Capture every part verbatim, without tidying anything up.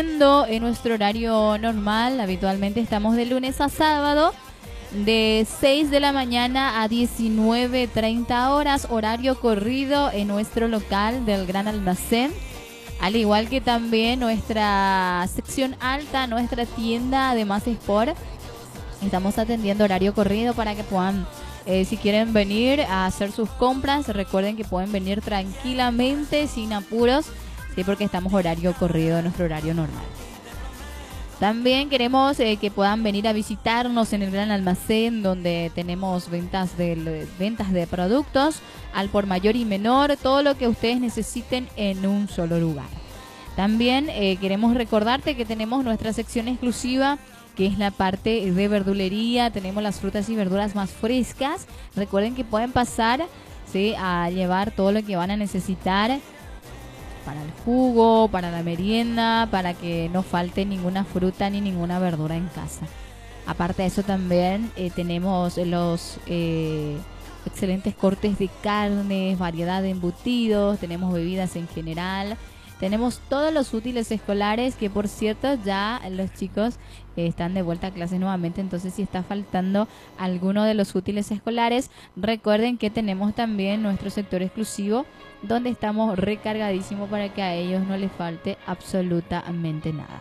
atendiendo en nuestro horario normal. Habitualmente estamos de lunes a sábado, de seis de la mañana a diecinueve treinta horas, horario corrido en nuestro local del Gran Almacén. Al igual que también nuestra sección alta, nuestra tienda de Más Sport. Estamos atendiendo horario corrido para que puedan, eh, si quieren venir a hacer sus compras, recuerden que pueden venir tranquilamente, sin apuros, sí, porque estamos horario corrido en nuestro horario normal. También queremos eh, que puedan venir a visitarnos en el Gran Almacén, donde tenemos ventas de, ventas de productos al por mayor y menor, todo lo que ustedes necesiten en un solo lugar. También eh, queremos recordarte que tenemos nuestra sección exclusiva, que es la parte de verdulería. Tenemos las frutas y verduras más frescas. Recuerden que pueden pasar, ¿sí?, a llevar todo lo que van a necesitar para el jugo, para la merienda, para que no falte ninguna fruta ni ninguna verdura en casa. Aparte de eso también eh, tenemos los eh, excelentes cortes de carnes, variedad de embutidos, tenemos bebidas en general. Tenemos todos los útiles escolares, que por cierto ya los chicos eh, están de vuelta a clases nuevamente. Entonces, si está faltando alguno de los útiles escolares, recuerden que tenemos también nuestro sector exclusivo, donde estamos recargadísimos para que a ellos no les falte absolutamente nada.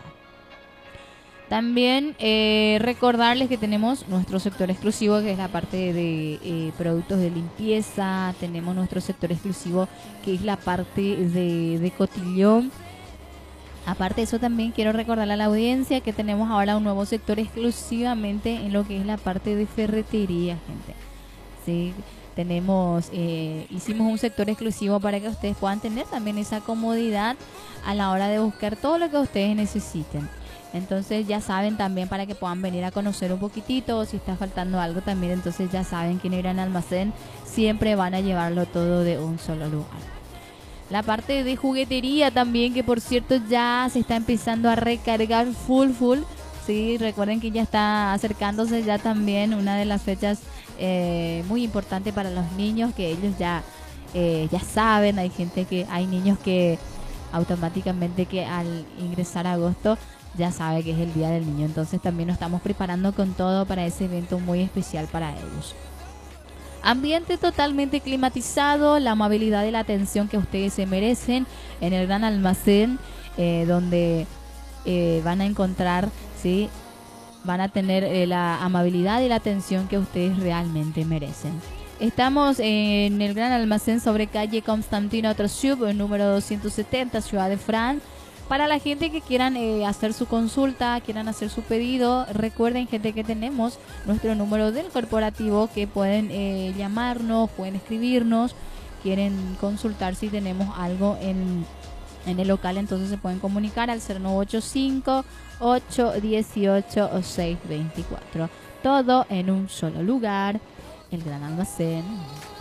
También eh, recordarles que tenemos nuestro sector exclusivo, que es la parte de eh, productos de limpieza. Tenemos nuestro sector exclusivo, que es la parte de, de cotillón. Aparte de eso, también quiero recordarle a la audiencia que tenemos ahora un nuevo sector exclusivamente en lo que es la parte de ferretería, gente. Sí, tenemos, eh, hicimos un sector exclusivo para que ustedes puedan tener también esa comodidad a la hora de buscar todo lo que ustedes necesiten. Entonces ya saben también, para que puedan venir a conocer un poquitito, o si está faltando algo también, entonces ya saben que en el Gran Almacén siempre van a llevarlo todo de un solo lugar. La parte de juguetería también, que por cierto ya se está empezando a recargar full full. Sí, recuerden que ya está acercándose ya también una de las fechas eh, muy importante para los niños, que ellos ya, eh, ya saben. Hay gente que, hay niños que automáticamente, que al ingresar a agosto ya sabe que es el Día del Niño. Entonces también nos estamos preparando con todo para ese evento muy especial para ellos. Ambiente totalmente climatizado, la amabilidad y la atención que ustedes se merecen en el Gran Almacén, eh, donde eh, van a encontrar, ¿sí?, van a tener eh, la amabilidad y la atención que ustedes realmente merecen. Estamos en el Gran Almacén sobre calle Constantino Trosub, número doscientos setenta, Ciudad de France. Para la gente que quieran eh, hacer su consulta, quieran hacer su pedido, recuerden, gente, que tenemos nuestro número del corporativo, que pueden eh, llamarnos, pueden escribirnos, quieren consultar si tenemos algo en, en el local, entonces se pueden comunicar al cero nueve ocho cinco, ocho uno ocho, seis dos cuatro. Todo en un solo lugar, el Gran Almacén.